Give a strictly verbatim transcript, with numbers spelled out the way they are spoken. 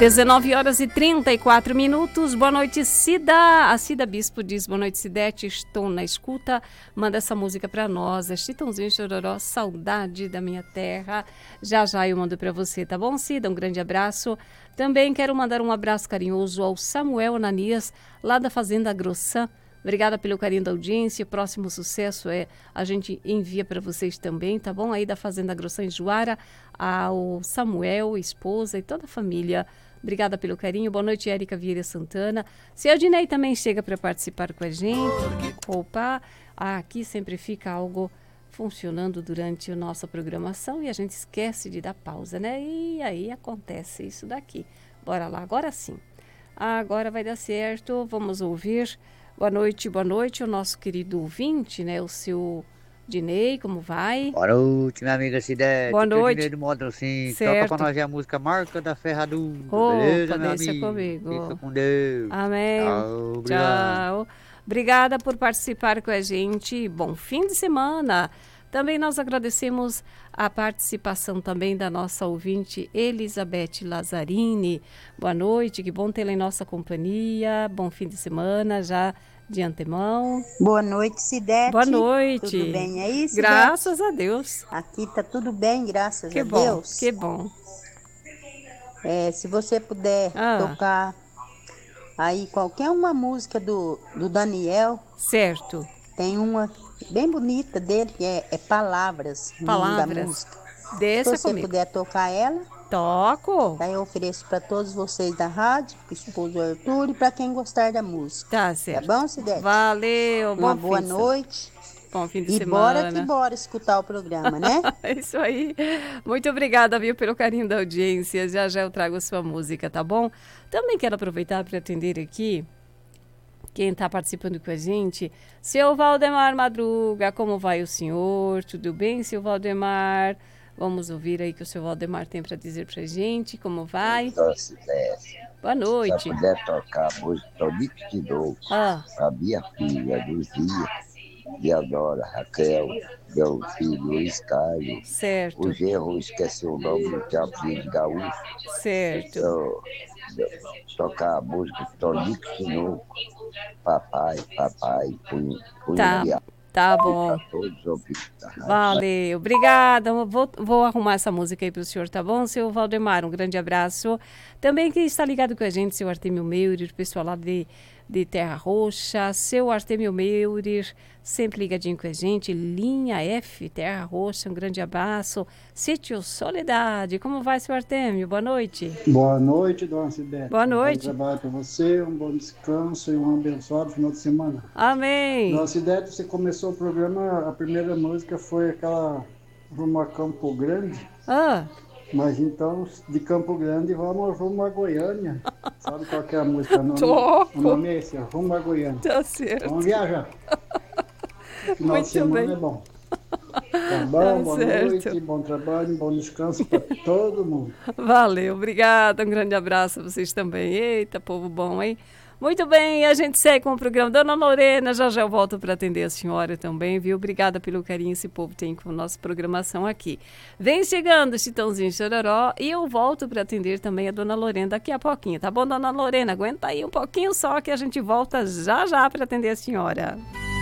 dezenove horas e trinta e quatro minutos. Boa noite, Cida. A Cida Bispo diz: boa noite, Cidete. Estou na escuta. Manda essa música para nós. É Chitãozinho Chororó, Saudade da Minha Terra. Já já eu mando para você, tá bom, Cida? Um grande abraço. Também quero mandar um abraço carinhoso ao Samuel Ananias, lá da Fazenda Grossã. Obrigada pelo carinho da audiência. Próximo sucesso é a gente envia para vocês também, tá bom? Aí da Fazenda Grossã em Juara, ao Samuel, esposa e toda a família. Obrigada pelo carinho. Boa noite, Érica Vieira Santana. Se a Dinei também chega para participar com a gente. Opa, aqui sempre fica algo funcionando durante a nossa programação e a gente esquece de dar pausa, né? E aí acontece isso daqui. Bora lá, agora sim. Agora vai dar certo. Vamos ouvir. Boa noite, boa noite, o nosso querido ouvinte, né? O seu Dinei, como vai? Boa noite, minha amiga Cidete. Boa noite. Dinei do modo assim. Certo. Toca pra nós a música Marca da Ferradura. Opa, beleza, meu deixa amigo? comigo. Fica com Deus. Amém. Tchau, obrigado. Tchau. Obrigada por participar com a gente. Bom fim de semana. Também nós agradecemos a participação também da nossa ouvinte Elizabeth Lazzarini. Boa noite, que bom tê-la em nossa companhia. Bom fim de semana já de antemão. Boa noite, Cidete. Boa noite. Tudo bem aí, Cidete? Graças a Deus. Aqui tá tudo bem, graças que a bom, Deus. Que bom. É, se você puder ah. tocar aí qualquer uma música do, do Daniel. Certo. Tem uma bem bonita dele, que é, é Palavras, Palavras. O nome da música. Deixa Se você comigo. puder tocar ela, toco. Aí eu ofereço para todos vocês da rádio, para o esposo Arthur e para quem gostar da música. Tá certo. Tá bom, Cidete? Valeu. Uma bom boa fim noite. Bom fim de e semana. E bora que bora escutar o programa, né? É isso aí. Muito obrigada, viu, pelo carinho da audiência. Já já eu trago a sua música, tá bom? Também quero aproveitar para atender aqui quem está participando com a gente. Seu Valdemar Madruga, como vai o senhor? Tudo bem, seu Valdemar? Vamos ouvir aí que o seu Valdemar tem para dizer para a gente. Como vai? Nossa, boa noite. Se eu puder tocar a música Tonico de Novo, ah. a minha filha, Luzia, Diadora, Raquel, meu filho, Luiz Caio. Certo. O genro, esqueci o nome do Teatro de Gaúcho. Certo. Eu, eu, tocar a música Tonico de Novo, papai, papai, punho, punho tá. de Tá bom. Valeu. Obrigada. Vou, vou arrumar essa música aí para o senhor, tá bom, seu Valdemar? Um grande abraço. Também quem está ligado com a gente, seu Artemio Meurer, o pessoal lá de, de Terra Roxa. Seu Artemio Meurer, sempre ligadinho com a gente. Linha F, Terra Roxa, um grande abraço. Sítio Soledade. Como vai, seu Artemio? Boa noite. Boa noite, dona Cidete. Boa noite. Um bom trabalho para você, um bom descanso e um abençoado final de semana. Amém. Dona Cidete, você começou o programa, a primeira música foi aquela Rumo a Campo Grande. Ah. Mas então, de Campo Grande, vamos rumo a Goiânia. Sabe qual que é a música? O nome, Toco. O nome é esse, Rumo a Goiânia. Tá certo. Vamos viajar. Final Muito de semana bem. é bom. Tá bom, tá boa certo. Noite, bom trabalho, bom descanso para todo mundo. Valeu, obrigada, um grande abraço a vocês também. Eita, povo bom, hein? Muito bem, a gente segue com o programa. Dona Lorena, já já eu volto para atender a senhora também, viu? Obrigada pelo carinho que esse povo tem com a nossa programação aqui. Vem chegando, Chitãozinho Chororó, e eu volto para atender também a Dona Lorena daqui a pouquinho, tá bom, Dona Lorena? Aguenta aí um pouquinho só que a gente volta já já para atender a senhora.